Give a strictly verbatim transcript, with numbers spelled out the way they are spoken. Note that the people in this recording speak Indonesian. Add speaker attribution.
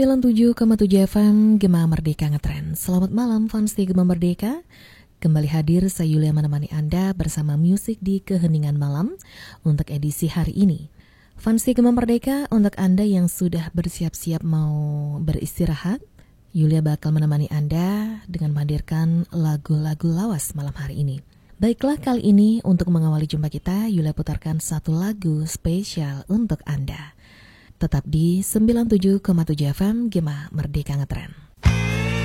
Speaker 1: sembilan puluh tujuh koma tujuh F M Gema Merdeka Ngetren. Selamat malam fans di Gema Merdeka. Kembali hadir saya Yulia menemani Anda bersama musik di keheningan malam untuk edisi hari ini. Fans di Gema Merdeka, untuk Anda yang sudah bersiap-siap mau beristirahat, Yulia bakal menemani Anda dengan menghadirkan lagu-lagu lawas malam hari ini. Baiklah, kali ini untuk mengawali jumpa kita, Yulia putarkan satu lagu spesial untuk Anda. Tetap di sembilan puluh tujuh koma tujuh F M Gema Merdeka Ngetren.